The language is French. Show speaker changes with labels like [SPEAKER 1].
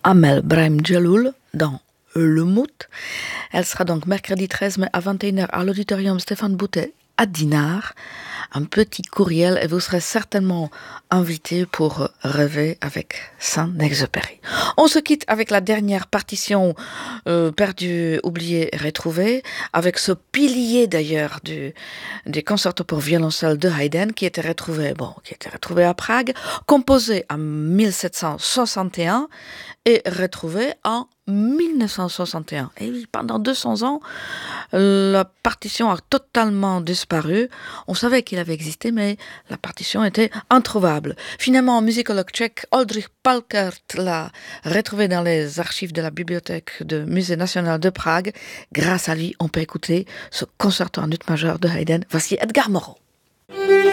[SPEAKER 1] Amel Brahim-Djeloul dans Le Mout. Elle sera donc mercredi 13 mai à 21h à l'auditorium Stéphane Boutet à Dinard. Un petit courriel et vous serez certainement invité pour rêver avec Saint-Exupéry. On se quitte avec la dernière partition perdue, oubliée, retrouvée, avec ce pilier d'ailleurs du concerto pour violoncelle de Haydn qui était retrouvé à Prague, composé en 1761 et retrouvé en 1961. Et oui, pendant 200 ans, la partition a totalement disparu. On savait qu'il avait existé, mais la partition était introuvable. Finalement, un musicologue tchèque, Oldřich Palkert, l'a retrouvé dans les archives de la bibliothèque du Musée national de Prague. Grâce à lui, on peut écouter ce concerto en ut majeur de Haydn. Voici Edgar Moreau.